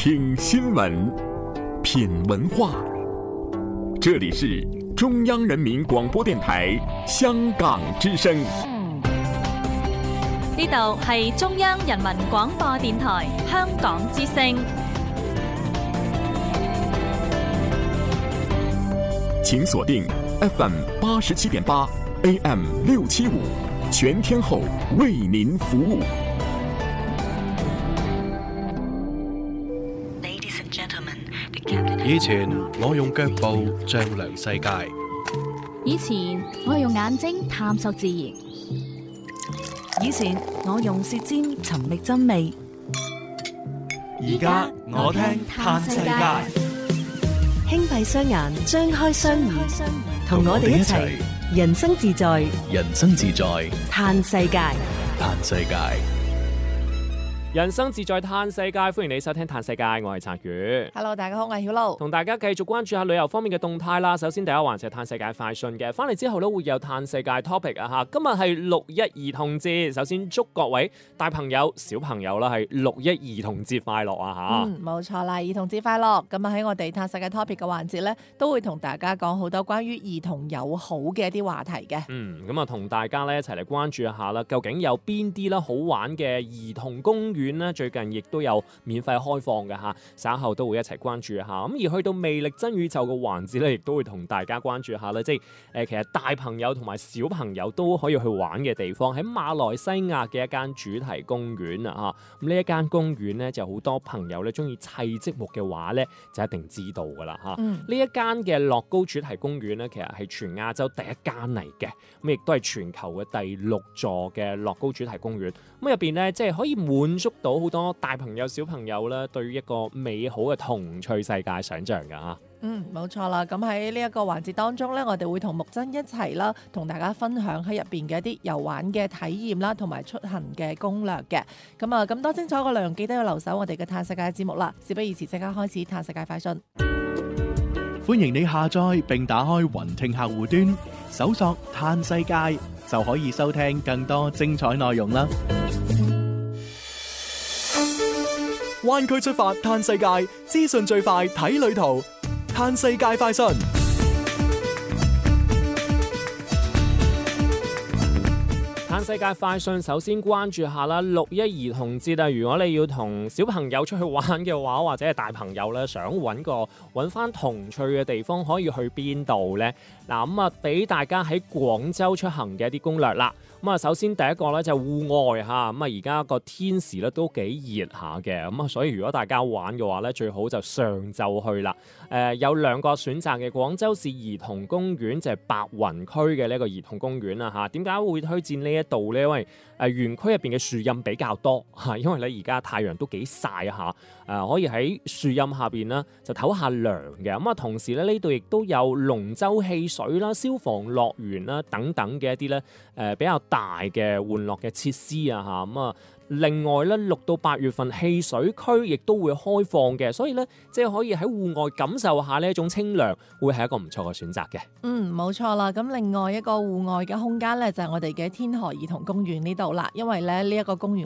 聽新聞，品文化。這裡是中央人民廣播電台香港之聲。 呢度係中央人民廣播電台香港之聲。 請鎖定 FM 87.8 AM 675，全天候為您服務。 以前我用腳步丈量世界， 以前我用眼睛探索自然， 以前我用舌尖尋覓真味， 而家我聽嘆世界。 輕閉雙眼，張開雙耳，同我哋一齊人生自在， 人生自在嘆世界， 嘆世界。 人生自在嘆世界，歡迎你收聽嘆世界，我係陳宇。 Hello， 大家好，我係曉露， 同大家繼續關注下旅遊方面嘅動態啦。首先第一環就係嘆世界快訊嘅，翻嚟之後咧會有嘆世界 topic 啊吓。今日係6·1兒童節，首先祝各位大朋友、小朋友啦係6·1兒童節快樂啊吓。 冇錯啦，兒童節快樂。咁啊喺我哋嘆世界 topic 嘅環節咧，都會同大家講好多關於兒童友好嘅一啲話題嘅。 咁啊同大家咧一齊嚟關注一下啦，究竟有邊啲啦好玩嘅兒童公園最近亦都有免費開放嘅吓，稍後都會一齊關注一下。咁而去到魅力真宇宙嘅環節咧，亦都會同大家關注一下啦。即係其實大朋友同埋小朋友都可以去玩嘅地方，喺馬來西亞嘅一間主題公園啊吓。咁呢一間公園咧就好多朋友咧中意砌積木嘅話咧，就一定知道噶啦吓。呢一間嘅樂高主題公園咧，其實係全亞洲第一間嚟嘅，咁亦都係全球嘅第6座嘅樂高主題公園。咁入邊咧即係可以滿足到好多大朋友小朋友咧對於一個美好嘅童趣世界想像㗎嚇。 冇錯啦。咁喺呢一個環節當中咧，我哋會同木真一齊啦，同大家分享喺入邊嘅一啲遊玩嘅體驗啦，同埋出行嘅攻略嘅。咁多精彩嘅內容，記得要留守我哋嘅嘆世界節目啦。事不宜遲，即刻開始嘆世界快訊。 歡迎你下載並打開雲聽客戶端，搜索嘆世界就可以收聽更多精彩內容啦。 灣區出發嘆世界，資訊最快睇旅途，嘆世界快訊。 嘆世界快訊，首先關注下啦，6·1兒童節啊！如果你要同小朋友出去玩嘅話，或者係大朋友咧，想揾翻童趣嘅地方，可以去邊度呢？嗱，咁俾大家喺廣州出行嘅一啲攻略啦。首先第一個咧就戶外嚇，而家個天時咧都幾熱下嘅，所以如果大家玩嘅話咧，最好就上晝去啦。有2個選擇嘅，廣州市兒童公園就係白雲區嘅呢個兒童公園啦嚇。點解會推薦呢一度呢？因為園區入邊嘅樹蔭比較多嚇，因為咧而家太陽都幾曬嚇，可以喺樹蔭下邊啦就唞下涼嘅。同時咧呢度亦都有龍舟戲水啦、消防樂園啦等等嘅一啲咧比較大嘅玩樂嘅設施啊嚇。另外咧6到8月份戲水區亦都會開放嘅，所以咧即係可以喺戶外感受下呢一種清涼，會係一個唔錯嘅選擇嘅。 冇錯啦。咁另外一個戶外嘅空間咧就係我哋嘅天河兒童公園呢度啦，因為咧呢一個公園